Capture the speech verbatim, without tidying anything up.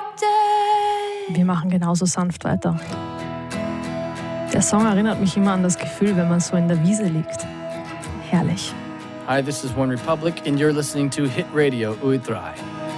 Wir machen genauso sanft weiter. Der Song erinnert mich immer an das Gefühl, wenn man so in der Wiese liegt. Herrlich. Hi, this is One Republic and you're listening to Hit Radio U I Try.